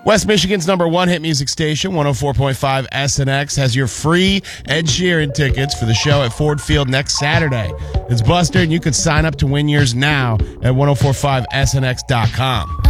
West Michigan's number one hit music station, 104.5 SNX, has your free Ed Sheeran tickets for the show at Ford Field next Saturday. It's Buster, and you can sign up to win yours now at 1045snx.com.